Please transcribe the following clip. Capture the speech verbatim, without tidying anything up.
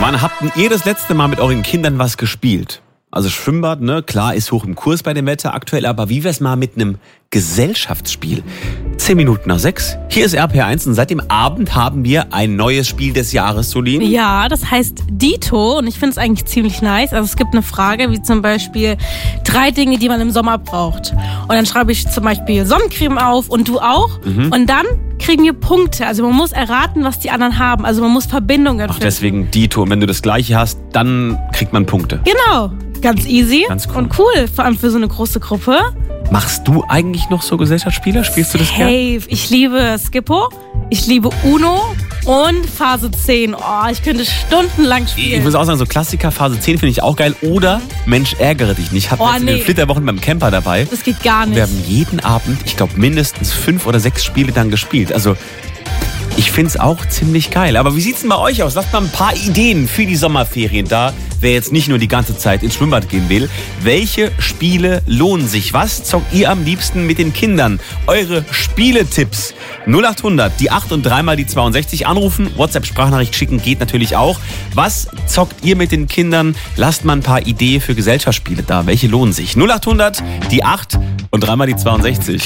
Wann habt ihr das letzte Mal mit euren Kindern was gespielt? Also Schwimmbad, ne, klar, ist hoch im Kurs bei dem Wetter aktuell, aber wie wär's mal mit einem Gesellschaftsspiel? Zehn Minuten nach sechs. Hier ist R P R eins und seit dem Abend haben wir ein neues Spiel des Jahres, Solin. Ja, das heißt Dito und ich finde es eigentlich ziemlich nice. Also es gibt eine Frage wie zum Beispiel drei Dinge, die man im Sommer braucht. Und dann schreibe ich zum Beispiel Sonnencreme auf und du auch. Mhm. Und dann kriegen wir Punkte. Also man muss erraten, was die anderen haben. Also man muss Verbindungen Ach, finden. deswegen Dito. Und wenn du das Gleiche hast, dann kriegt man Punkte. Genau. Ganz easy Ganz cool. und cool, vor allem für so eine große Gruppe. Machst du eigentlich noch so Gesellschaftsspiele? Spielst du das gerne? Hey, ich liebe Skippo, ich liebe Uno und Phase zehn. Oh, ich könnte stundenlang spielen. Ich muss auch sagen, so Klassiker, Phase zehn finde ich auch geil. Oder Mensch, ärgere dich nicht. Ich hatte Oh, jetzt in den nee. Flitterwochen beim Camper dabei. Das geht gar nicht. Wir haben jeden Abend, ich glaube, mindestens fünf oder sechs Spiele dann gespielt. Also ich finde es auch ziemlich geil. Aber wie sieht's denn bei euch aus? Lasst mal ein paar Ideen für die Sommerferien da, wer jetzt nicht nur die ganze Zeit ins Schwimmbad gehen will. Welche Spiele lohnen sich? Was zockt ihr am liebsten mit den Kindern? Eure Spieletipps. null acht hundert, die acht und dreimal die zweiundsechzig anrufen. WhatsApp-Sprachnachricht schicken geht natürlich auch. Was zockt ihr mit den Kindern? Lasst mal ein paar Ideen für Gesellschaftsspiele da. Welche lohnen sich? null acht hundert, die acht und dreimal die zweiundsechzig.